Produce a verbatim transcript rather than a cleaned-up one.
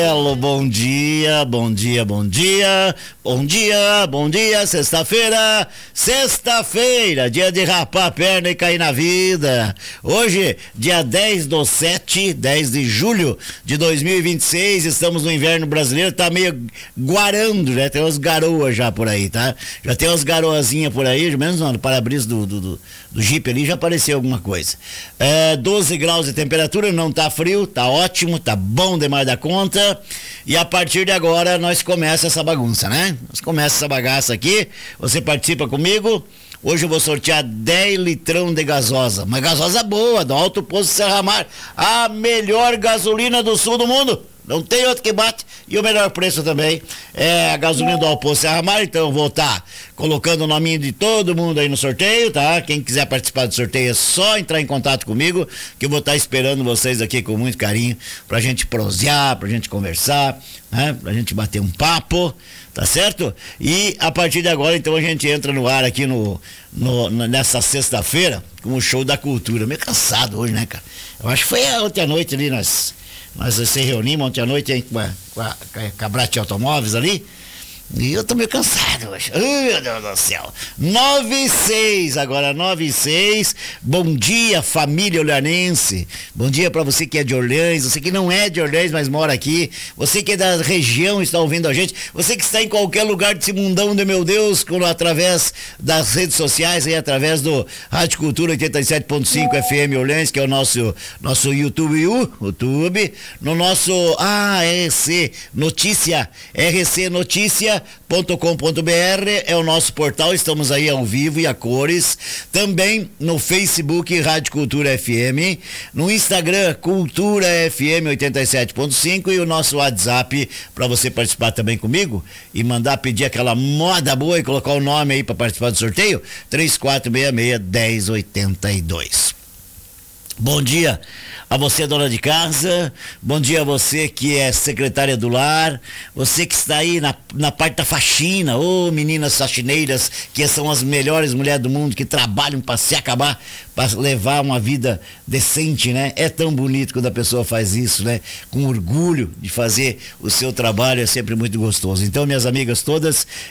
Hello, bom dia, bom dia, bom dia, bom dia, bom dia, sexta-feira, sexta-feira, dia de rapar a perna e cair na vida. Hoje, dia dez do sete, dez de julho de dois mil e vinte e seis, estamos no inverno brasileiro, tá meio guarando, né? Tem umas garoas já por aí, tá? Já tem umas garoazinhas por aí, menos no para-brisa do, do, do, do Jeep ali já apareceu alguma coisa. É, doze graus de temperatura, não tá frio, tá ótimo, tá bom demais da conta. E a partir de agora nós começa essa bagunça, né? Nós começa essa bagaça aqui. Você participa comigo. Hoje eu vou sortear dez litrão de gasosa. Uma gasosa boa, do Alto Posto Serra Mar. A melhor gasolina do sul do mundo. Não tem outro que bate. E o melhor preço também é a gasolina do Alto Posto Serra Mar. Então eu vou estar colocando o nominho de todo mundo aí no sorteio, tá? Quem quiser participar do sorteio é só entrar em contato comigo, que eu vou estar esperando vocês aqui com muito carinho, pra gente prosear, pra gente conversar, né? Pra gente bater um papo, tá certo? E a partir de agora, então, a gente entra no ar aqui no, no, nessa sexta-feira com o Show da Cultura. Meio cansado hoje, né, cara? Eu acho que foi ontem à noite ali, nós, nós se reunimos ontem à noite hein, com a, com a, com a Brate Automóveis ali. E eu tô meio cansado hoje. Ai, meu Deus do céu. nove e seis, agora nove e seis. Bom dia, família orleanense. Bom dia pra você que é de Orleans, você que não é de Orleans, mas mora aqui. Você que é da região, está ouvindo a gente. Você que está em qualquer lugar desse mundão de meu Deus, quando, através das redes sociais, aí, através do Rádio Cultura oitenta e sete ponto cinco F M Orleans, que é o nosso, nosso YouTube, YouTube. No nosso ah, R C Notícia, R C Notícia. .com.br é o nosso portal, estamos aí ao vivo e a cores, também no Facebook Rádio Cultura F M, no Instagram Cultura F M oitenta e sete ponto cinco e o nosso WhatsApp para você participar também comigo e mandar pedir aquela moda boa e colocar o nome aí para participar do sorteio, três quatro seis seis, dez oitenta e dois. Bom dia a você, dona de casa, bom dia a você que é secretária do lar, você que está aí na, na parte da faxina, ô oh, meninas faxineiras, que são as melhores mulheres do mundo, que trabalham para se acabar, para levar uma vida decente, né? É tão bonito quando a pessoa faz isso, né? Com orgulho de fazer o seu trabalho, é sempre muito gostoso. Então, minhas amigas todas,